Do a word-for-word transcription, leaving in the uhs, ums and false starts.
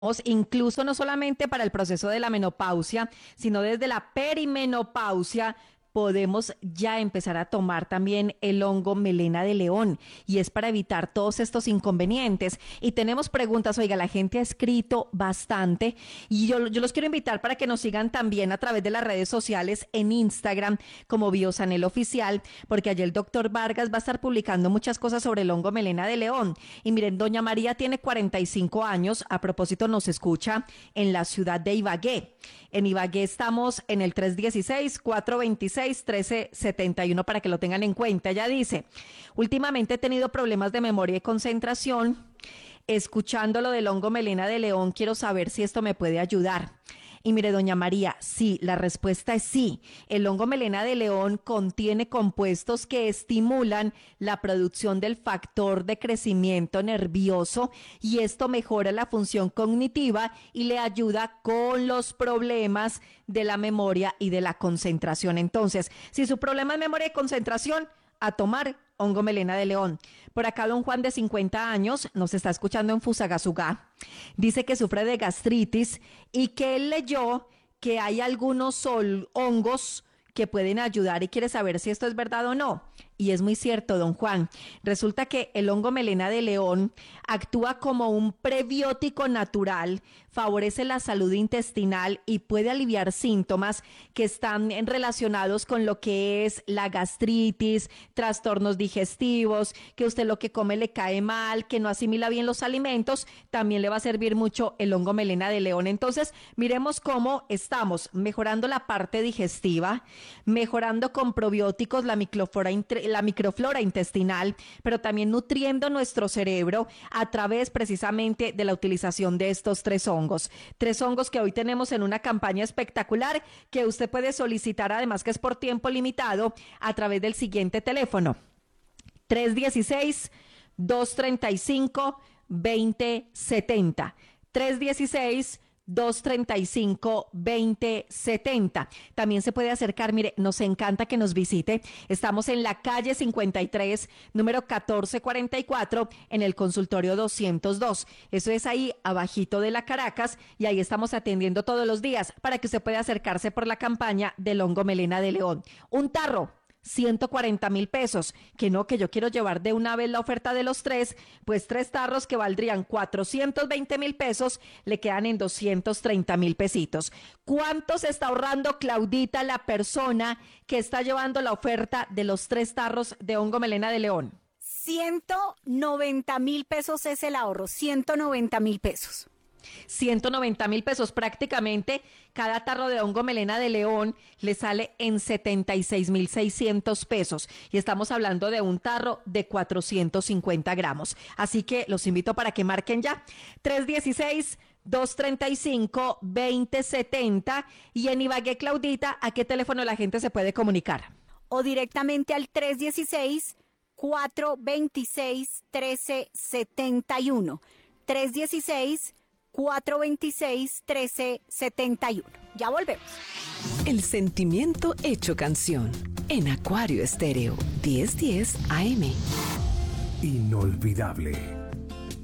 incluso no solamente para el proceso de la menopausia, sino desde la perimenopausia, podemos ya empezar a tomar también el hongo melena de león, y es para evitar todos estos inconvenientes. Y tenemos preguntas, oiga, la gente ha escrito bastante y yo, yo los quiero invitar para que nos sigan también a través de las redes sociales en Instagram como Biosanel Oficial, porque allí el doctor Vargas va a estar publicando muchas cosas sobre el hongo melena de león. Y miren, doña María tiene cuarenta y cinco años, a propósito nos escucha en la ciudad de Ibagué. En Ibagué estamos en el tres uno seis, cuatro dos seis, uno tres siete uno para que lo tengan en cuenta. Ella dice, últimamente he tenido problemas de memoria y concentración. Escuchando lo del hongo melena de león, quiero saber si esto me puede ayudar. Y mire, doña María, sí, la respuesta es sí. El hongo melena de león contiene compuestos que estimulan la producción del factor de crecimiento nervioso, y esto mejora la función cognitiva y le ayuda con los problemas de la memoria y de la concentración. Entonces, si su problema es memoria y concentración, a tomar hongo melena de león. Por acá don Juan, de cincuenta años, nos está escuchando en Fusagasugá. Dice que sufre de gastritis y que él leyó que hay algunos sol, hongos que pueden ayudar y quiere saber si esto es verdad o no. Y es muy cierto, don Juan. Resulta que el hongo melena de león actúa como un prebiótico natural, favorece la salud intestinal y puede aliviar síntomas que están relacionados con lo que es la gastritis, trastornos digestivos, que usted lo que come le cae mal, que no asimila bien los alimentos. También le va a servir mucho el hongo melena de león. Entonces, miremos cómo estamos mejorando la parte digestiva, mejorando con probióticos la microflora la microflora intestinal, pero también nutriendo nuestro cerebro a través precisamente de la utilización de estos tres hongos. Tres hongos que hoy tenemos en una campaña espectacular que usted puede solicitar, además que es por tiempo limitado, a través del siguiente teléfono: tres uno seis, dos tres cinco, dos cero siete cero. tres uno seis, dos tres cinco, dos cero siete cero. También se puede acercar, mire, nos encanta que nos visite. Estamos en la calle cincuenta y tres, número catorce cuarenta y cuatro, en el consultorio doscientos dos. Eso es ahí abajito de la Caracas, y ahí estamos atendiendo todos los días para que usted pueda acercarse por la campaña del hongo melena de león. Un tarro, ciento cuarenta mil pesos, que no, que yo quiero llevar de una vez la oferta de los tres, pues tres tarros que valdrían cuatrocientos veinte mil pesos, le quedan en doscientos treinta mil pesitos. ¿Cuánto se está ahorrando, Claudita, la persona que está llevando la oferta de los tres tarros de hongo melena de león? ciento noventa mil pesos es el ahorro, ciento noventa mil pesos. ciento noventa mil pesos, prácticamente cada tarro de hongo melena de león le sale en setenta y seis mil seiscientos pesos, y estamos hablando de un tarro de cuatrocientos cincuenta gramos. Así que los invito para que marquen ya: tres uno seis, dos tres cinco, dos cero siete cero. Y en Ibagué, Claudita, ¿a qué teléfono la gente se puede comunicar? O directamente al tres uno seis, cuatro dos seis, uno tres siete uno. tres uno seis, cuatro dos seis, uno tres siete uno. Ya volvemos. El sentimiento hecho canción en Acuario Estéreo diez diez A M. Inolvidable.